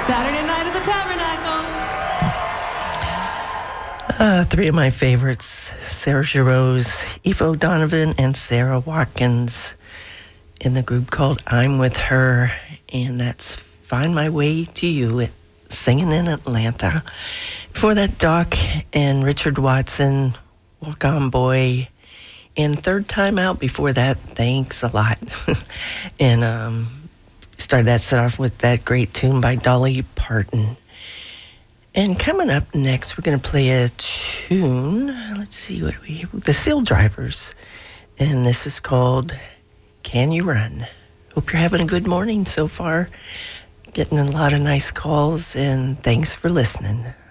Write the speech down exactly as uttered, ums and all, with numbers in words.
Saturday night at the Tabernacle. Uh, three of my favorites, Sarah Giroux, Eve O'Donovan, and Sarah Watkins in the group called I'm With Her, and that's Find My Way to You, singing in Atlanta. Before that, Doc and Richard Watson, Walk On Boy, and Third Time Out before that, Thanks a Lot. and um, started that set off with that great tune by Dolly Parton. And coming up next, we're going to play a tune. Let's see what we the Seal Drivers. And this is called Can You Run? Hope you're having a good morning so far. Getting a lot of nice calls, and thanks for listening.